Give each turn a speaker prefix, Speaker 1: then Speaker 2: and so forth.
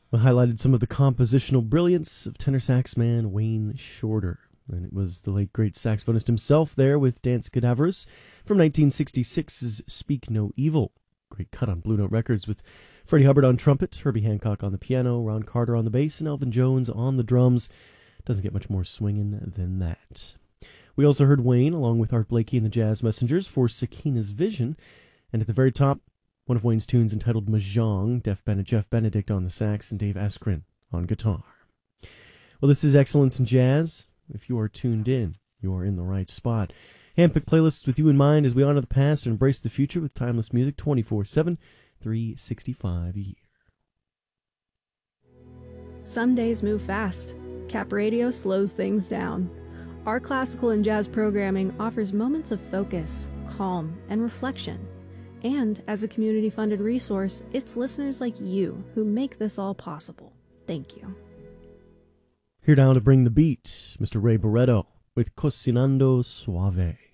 Speaker 1: We highlighted some of the compositional brilliance of tenor sax man Wayne Shorter. And it was the late great saxophonist himself there with Dance Cadaverous from 1966's Speak No Evil. Great cut on Blue Note Records with Freddie Hubbard on trumpet, Herbie Hancock on the piano, Ron Carter on the bass, and Elvin Jones on the drums. Doesn't get much more swinging than that. We also heard Wayne along with Art Blakey and the Jazz Messengers for Sakina's Vision. And at the very top, one of Wayne's tunes entitled Mahjong, Jeff Benedict on the sax and Dave Eskren on guitar. Well, this is Excellence in Jazz. If you are tuned in, you are in the right spot. Handpicked playlists with you in mind as we honor the past and embrace the future with timeless music 24/7, 365 a year.
Speaker 2: Some days move fast. Cap Radio slows things down. Our classical and jazz programming offers moments of focus, calm, and reflection. And as a community-funded resource, it's listeners like you who make this all possible. Thank you.
Speaker 1: Here now to bring the beat, Mr. Ray Barretto with Cocinando Suave.